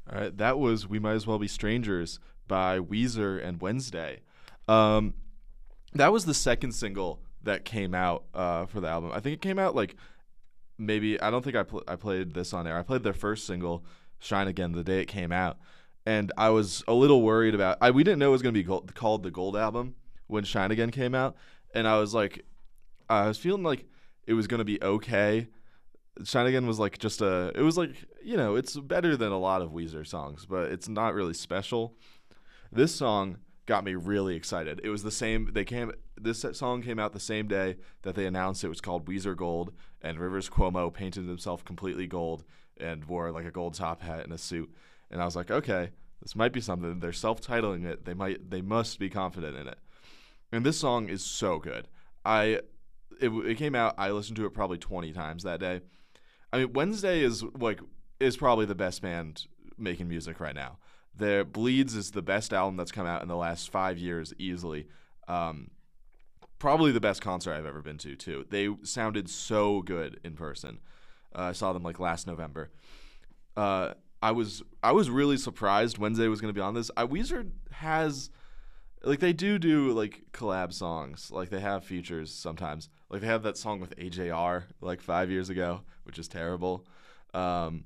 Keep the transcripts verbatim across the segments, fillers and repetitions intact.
All right, that was "We Might as Well Be Strangers" by Weezer and Wednesday. Um, that was the second single that came out uh, for the album. I think it came out like maybe I don't think I pl- I played this on air. I played their first single, "Shine Again," the day it came out, and I was a little worried about. I we didn't know it was going to be gold, called the Gold Album when "Shine Again" came out, and I was like, I was feeling like it was going to be okay. "Shine Again" was like just a. It was like you know it's better than a lot of Weezer songs, but it's not really special. This song got me really excited. It was the same. They came. This song came out the same day that they announced it was called Weezer Gold, and Rivers Cuomo painted himself completely gold and wore like a gold top hat and a suit. And I was like, okay, this might be something. They're self-titling it. They might. They must be confident in it. And this song is so good. I. It, it came out. I listened to it probably twenty times that day. I mean, Wednesday is like is probably the best band making music right now. Their Bleeds is the best album that's come out in the last five years easily. Um, probably the best concert I've ever been to too. They sounded so good in person. Uh, I saw them like last November. Uh, I was I was really surprised Wednesday was going to be on this. I, Weezer has like they do do like collab songs. Like they have features sometimes. Like they have that song with A J R like five years ago, which is terrible. Um,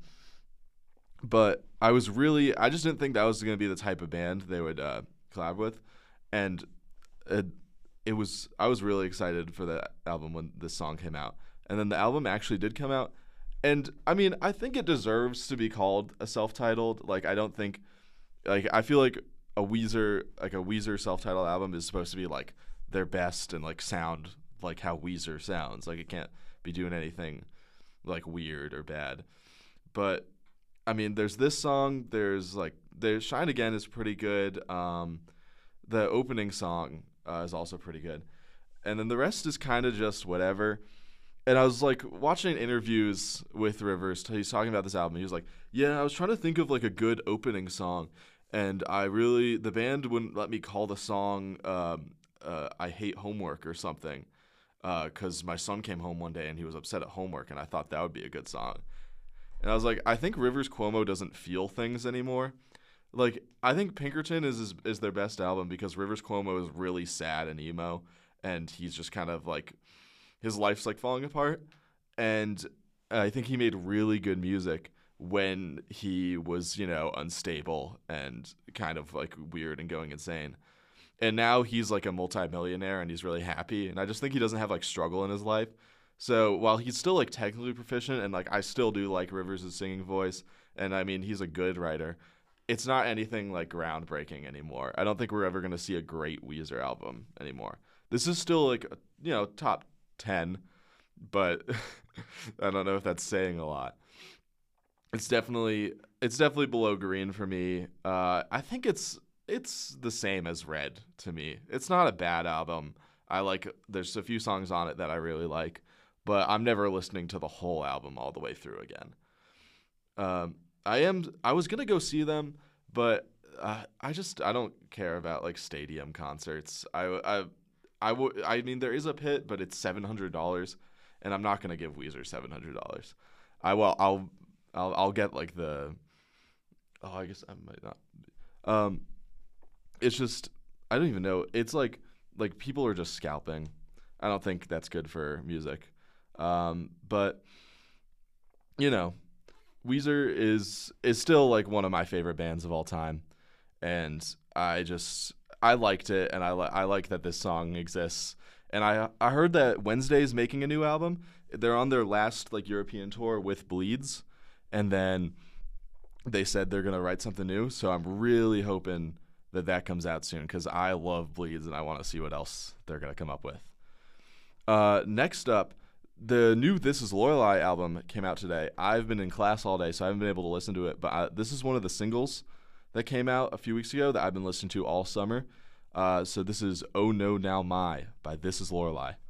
but I was really I just didn't think that was going to be the type of band they would uh, collab with, and it, it was I was really excited for the album when this song came out, and then the album actually did come out, and I mean I think it deserves to be called a self-titled. Like I don't think like I feel like a Weezer like a Weezer self-titled album is supposed to be like their best and like sound like how Weezer sounds. Like it can't be doing anything like weird or bad. But I mean, there's this song. There's like there's "Shine Again" is pretty good. Um, the opening song uh, is also pretty good, and then the rest is kind of just whatever. And I was like watching interviews with Rivers. He's talking about this album. He was like, "Yeah, I was trying to think of like a good opening song, and I really the band wouldn't let me call the song um, uh, "I Hate Homework" or something, because uh, my son came home one day and he was upset at homework, and I thought that would be a good song." And I was like, I think Rivers Cuomo doesn't feel things anymore. Like, I think Pinkerton is, is is their best album because Rivers Cuomo is really sad and emo, and he's just kind of like, his life's like falling apart. And I think he made really good music when he was, you know, unstable and kind of like weird and going insane. And now he's like a multimillionaire and he's really happy. And I just think he doesn't have like struggle in his life. So while he's still like technically proficient and like I still do like Rivers' singing voice, and I mean he's a good writer, it's not anything like groundbreaking anymore. I don't think we're ever gonna see a great Weezer album anymore. This is still like you know top ten, but I don't know if that's saying a lot. It's definitely it's definitely below Green for me. Uh, I think it's it's the same as Red to me. It's not a bad album. I like there's a few songs on it that I really like. But I'm never listening to the whole album all the way through again. Um, I am. I was gonna go see them, but uh, I just I don't care about like stadium concerts. I I I, w- I mean there is a pit, but it's seven hundred dollars, and I'm not gonna give Weezer seven hundred dollars. I will. I'll I'll I'll get like the. Oh, I guess I might not. Um, it's just I don't even know. It's like like people are just scalping. I don't think that's good for music. Um, but you know, Weezer is is still like one of my favorite bands of all time, and I just I liked it, and I li- I like that this song exists. And I I heard that Wednesday's making a new album. They're on their last like European tour with Bleeds, and then they said they're gonna write something new. So I'm really hoping that that comes out soon because I love Bleeds and I want to see what else they're gonna come up with. Uh, next up. The new This Is Lorelei album came out today. I've been in class all day, so I haven't been able to listen to it. But I, this is one of the singles that came out a few weeks ago that I've been listening to all summer. Uh, so this is Oh No Now My by This Is Lorelei.